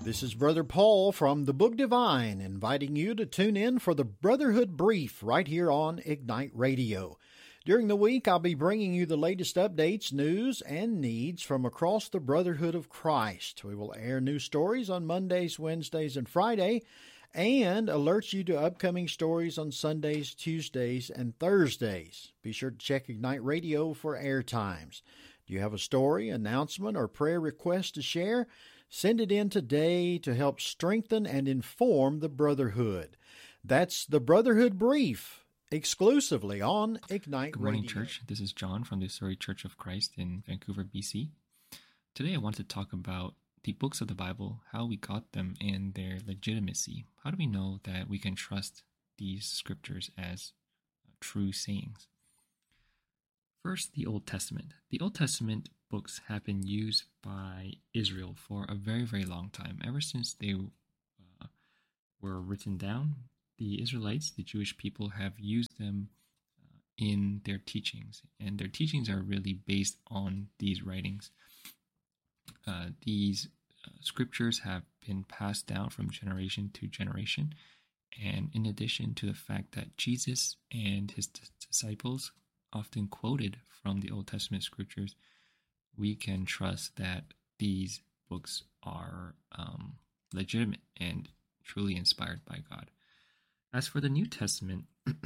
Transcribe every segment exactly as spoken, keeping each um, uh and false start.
This is Brother Paul from the Book Divine, inviting you to tune in for the Brotherhood Brief right here on Ignite Radio. During the week, I'll be bringing you the latest updates, news, and needs from across the Brotherhood of Christ. We will air new stories on Mondays, Wednesdays, and Friday, and alert you to upcoming stories on Sundays, Tuesdays, and Thursdays. Be sure to check Ignite Radio for air times. Do you have a story, announcement, or prayer request to share? Send it in today to help strengthen and inform the Brotherhood. That's the Brotherhood Brief, exclusively on Ignite Good morning, Radio. church. This is John from the Surrey Church of Christ in Vancouver, B C. Today I want to talk about the books of the Bible, how we got them, and their legitimacy. How do we know that we can trust these scriptures as true sayings? First, the Old Testament. The Old Testament books have been used by Israel for a very, very long time. Ever since they uh, were written down, the Israelites, the Jewish people, have used them uh, in their teachings. And their teachings are really based on these writings. Uh, these uh, scriptures have been passed down from generation to generation. And in addition to the fact that Jesus and his d- disciples often quoted from the Old Testament scriptures, we can trust that these books are um, legitimate and truly inspired by God. As for the New Testament,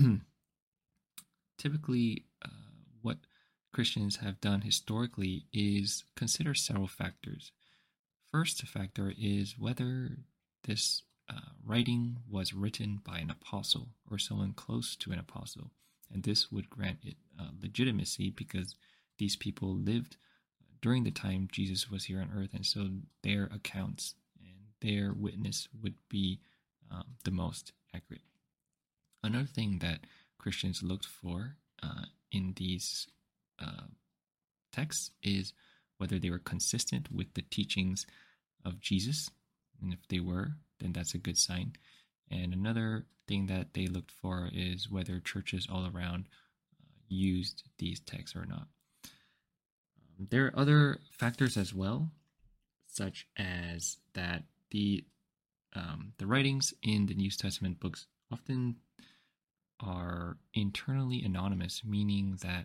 typically uh, what Christians have done historically is consider several factors. First factor is whether this uh, writing was written by an apostle or someone close to an apostle. And this would grant it uh, legitimacy because these people lived during the time Jesus was here on earth, and so their accounts and their witness would be um, the most accurate. Another thing that Christians looked for uh, in these uh, texts is whether they were consistent with the teachings of Jesus, and if they were, then that's a good sign. And another thing that they looked for is whether churches all around uh, used these texts or not. Um, there are other factors as well, such as that the um, the writings in the New Testament books often are internally anonymous, meaning that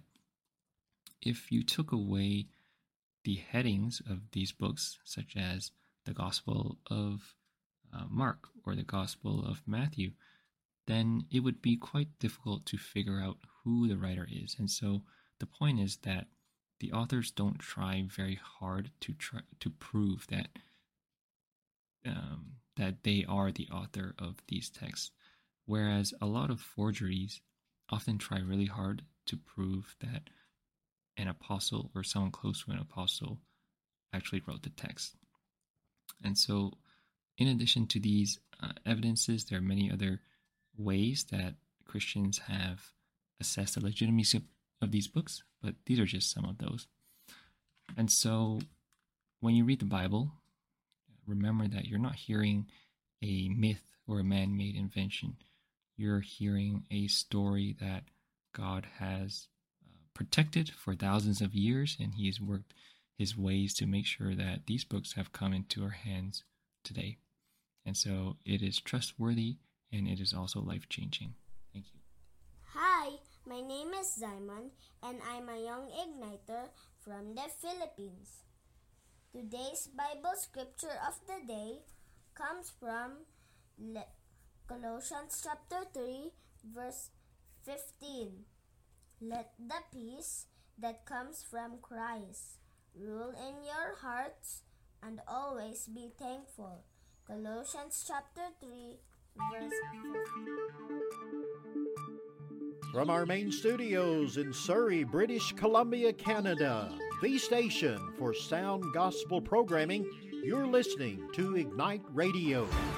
if you took away the headings of these books, such as the Gospel of uh, Mark or the Gospel of Matthew, then it would be quite difficult to figure out who the writer is. And so the point is that the authors don't try very hard to try to prove that um, that they are the author of these texts, whereas a lot of forgeries often try really hard to prove that an apostle or someone close to an apostle actually wrote the text. And so, in addition to these uh, evidences, there are many other ways that Christians have assessed the legitimacy of these books, but these are just some of those. And so, when you read the Bible, remember that you're not hearing a myth or a man-made invention. You're hearing a story that God has uh, protected for thousands of years, and he has worked his ways to make sure that these books have come into our hands today. And so it is trustworthy, and it is also life-changing. Thank you. Hi, my name is Simon, and I'm a young igniter from the Philippines. Today's Bible scripture of the day comes from Le- Colossians chapter three, verse fifteen. Let the peace that comes from Christ rule in your hearts and always be thankful. Colossians chapter three, verse fifteen. From our main studios in Surrey, British Columbia, Canada, the station for sound gospel programming, you're listening to Ignite Radio.